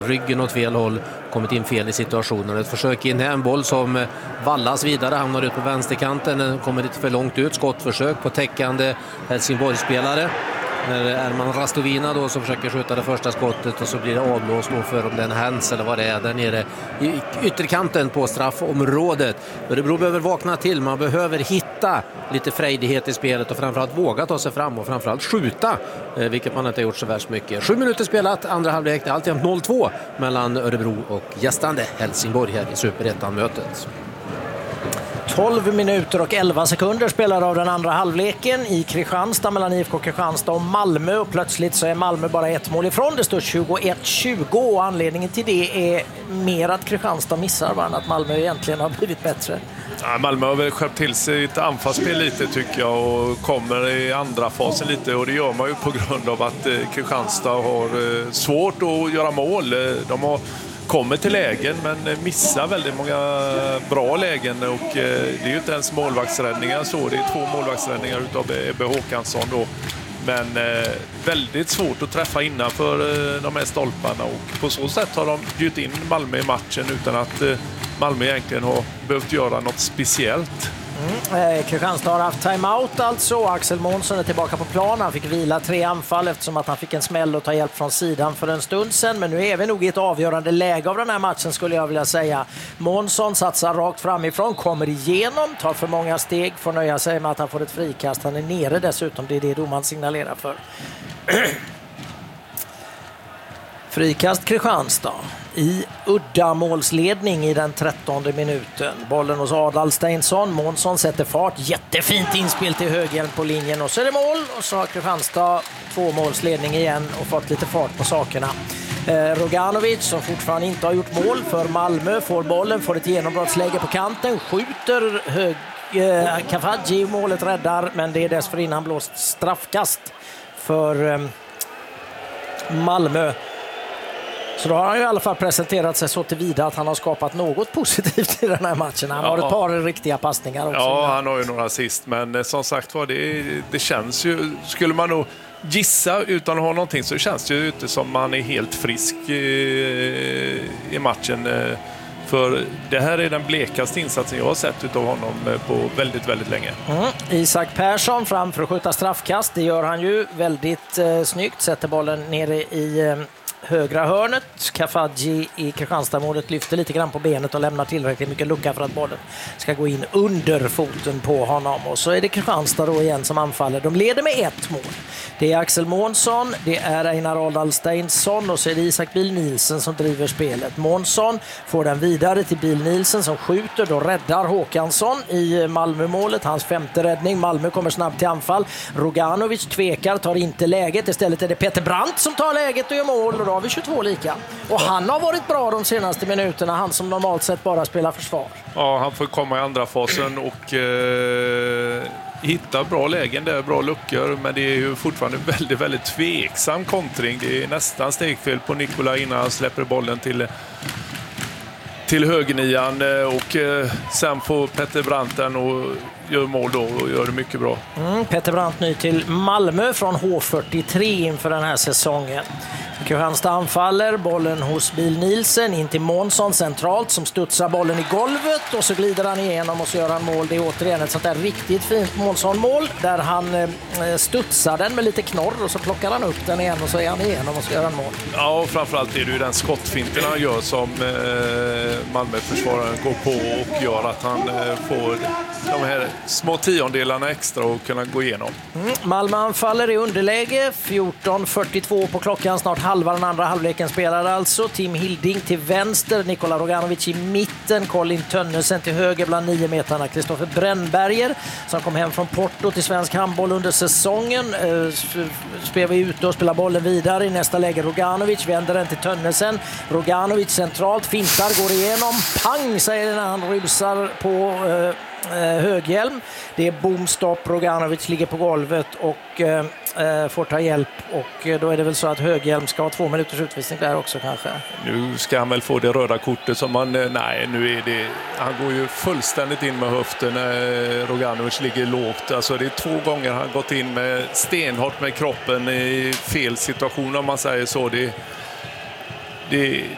Ryggen åt fel håll, kommit in fel i situationen. Ett försök in här, en boll som vallas vidare, hamnar ut på vänsterkanten, kommer lite för långt ut, skottförsök på täckande Helsingborgsspelare. När Erman Rastovina då som försöker skjuta det första skottet och så blir det avblås för om det är en hands eller vad det är där nere i ytterkanten på straffområdet. Örebro behöver vakna till, man behöver hitta lite frejdighet i spelet och framförallt våga ta sig fram och framförallt skjuta, vilket man inte har gjort så värst mycket. 7 minuter spelat, andra halvlek, det är alltid 0-2 mellan Örebro och gästande Helsingborg här i Superettan-mötet. 12 minuter och 11 sekunder spelar av den andra halvleken i Kristianstad mellan IFK Kristianstad och Malmö, och plötsligt så är Malmö bara ett mål ifrån. Det står 21-20 och anledningen till det är mer att Kristianstad missar än att Malmö egentligen har blivit bättre. Ja, Malmö har väl skärpt till sig ett anfallsspel lite tycker jag och kommer i andra fasen lite, och det gör man ju på grund av att Kristianstad har svårt att göra mål. De har kommit till lägen men missar väldigt många bra lägen, och det är ju inte ens målvaktsräddningar så, det är 2 målvaktsräddningar utav Ebbe Håkansson då. Men väldigt svårt att träffa innanför de här stolparna, och på så sätt har de bjudit in Malmö i matchen utan att Malmö egentligen har behövt göra något speciellt. Kristianstad har haft timeout alltså. Axel Månsson är tillbaka på plan. Han fick vila 3 anfall eftersom att han fick en smäll och ta hjälp från sidan för en stund sedan. Men nu är vi nog i ett avgörande läge av den här matchen skulle jag vilja säga. Månsson satsar rakt framifrån, kommer igenom, tar för många steg, får nöja sig med att han får ett frikast. Han är nere dessutom, det är det domaren signalerar för. Frikast Kristianstad i uddamålsledning i den 13:e minuten. Bollen hos Adal Steinsson. Månsson sätter fart. Jättefint inspel till Höghjelm på linjen. Och så är det mål. Och så har Kristianstad 2-målsledning igen och fått lite fart på sakerna. Roganovic som fortfarande inte har gjort mål för Malmö får bollen, får ett genombrottsläge på kanten. Skjuter Kafaji, målet räddar, men det är dessförinnan blåst straffkast för Malmö. Så då har han ju i alla fall presenterat sig så tillvida att han har skapat något positivt i den här matchen. Han har ett par riktiga passningar också. Ja, han har ju några assist, men som sagt var, det känns ju, skulle man nog gissa utan att ha någonting, så känns det ju inte som man är helt frisk i matchen. För det här är den blekaste insatsen jag har sett utav honom på väldigt, väldigt länge. Isak Persson fram för att skjuta straffkast. Det gör han ju väldigt snyggt. Sätter bollen nere i högra hörnet. Kafaji i Kristianstad-målet lyfter lite grann på benet och lämnar tillräckligt mycket lucka för att bollen ska gå in under foten på honom. Och så är det Kristianstad då igen som anfaller. De leder med 1 mål. Det är Axel Månsson, det är Einar Adal Steinsson och så är det Isak Bil Nielsen som driver spelet. Månsson får den vidare till Bil Nielsen som skjuter. Då räddar Håkansson i Malmö-målet. Hans 5:e räddning. Malmö kommer snabbt till anfall. Roganovic tvekar, tar inte läget. Istället är det Peter Brandt som tar läget och gör mål. Och då har vi 22 lika. Och han har varit bra de senaste minuterna. Han som normalt sett bara spelar försvar. Ja, han får komma i andra fasen och hitta bra lägen där, bra luckor. Men det är ju fortfarande väldigt, väldigt tveksam kontring. Det är nästan stegfel på Nikola innan han släpper bollen till högernian. Och sen får Peter Brandt den och gör mål då och gör det mycket bra. Peter Brandt ny till Malmö från H43 inför den här säsongen. Kristianstad anfaller, bollen hos Bil Nielsen in till Månsson centralt som studsar bollen i golvet och så glider han igenom och så gör han mål. Det är återigen ett sånt där riktigt fint Månsson-mål där han studsar den med lite knorr och så plockar han upp den igen och så är han igenom och så gör han mål. Ja, och framförallt är det ju den skottfinten han gör som Malmö-försvararen går på och gör att han får de här små tiondelarna extra och kunna gå igenom. Malmö anfaller i underläge, 14:42 på klockan, snart halva den andra halvleken spelar alltså. Tim Hilding till vänster, Nikola Roganovic i mitten, Colin Tönnesen till höger bland 9 meterna. Kristoffer Brännberger som kom hem från Porto till svensk handboll under säsongen. Spelar vi ute och spelar bollen vidare i nästa läge. Roganovic vänder den till Tönnesen. Roganovic centralt, fintar, går igenom. Pang säger det när han rusar på Höghjelm. Det är boomstopp, Roganovic ligger på golvet och får ta hjälp och då är det väl så att Höghjelm ska ha 2 minuters utvisning där också kanske. Nu ska han väl få det röda kortet som han, nej nu är det, han går ju fullständigt in med höften när Roganovic ligger lågt. Alltså det är 2 gånger han gått in med stenhårt med kroppen i fel situation om man säger så.